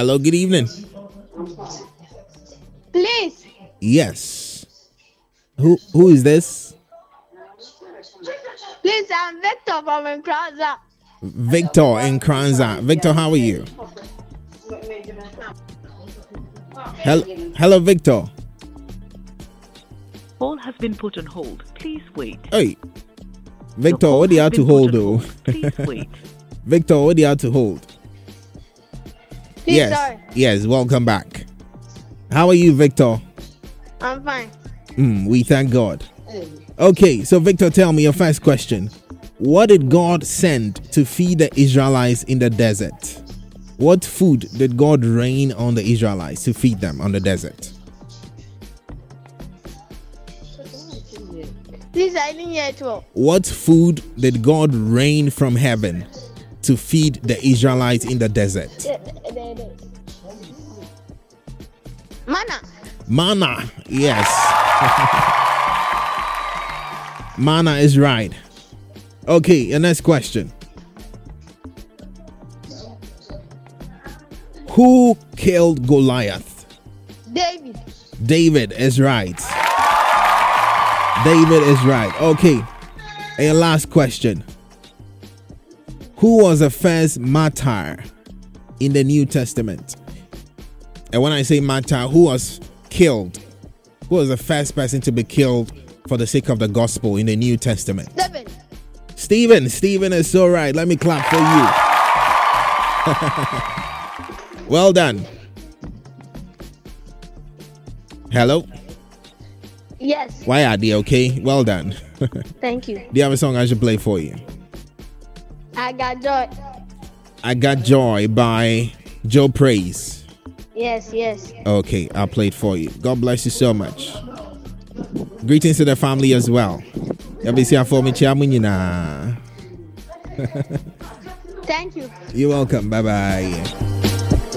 Hello, good evening. Please. Yes. Who is this? Please, I'm Victor from Nkranza. Victor in Kranza. Victor, how are you? Hello, Victor. Call has been put on hold. Please wait. Hey, Victor, what do you have to hold, though? Please wait. Victor, what do you have to hold? Please, Yes, sorry. yes. Welcome back. How are you, Victor? I'm fine. We thank God. Okay, so Victor, tell me your first question. What did God send to feed the Israelites in the desert? What food did God rain on the Israelites to feed them on the desert? Please, I didn't hear it well. What food did God rain from heaven to feed the Israelites in the desert? Manna. Manna. Yes. Manna is right. Okay, the next question. Who killed Goliath? David. David is right. David is right. Okay. And last question. Who was the first martyr in the New Testament? And when I say martyr, who was killed? Who was the first person to be killed for the sake of the gospel in the New Testament? Stephen. Stephen is so right. Let me clap for you. Well done. Hello? Yes. Why are they okay? Well done. Thank you. Do you have a song I should play for you? I got joy. I Got Joy by Joe Praise. Yes, yes. Okay, I'll play it for you. God bless you so much. Greetings to the family as well. Thank you. You're welcome. Bye-bye.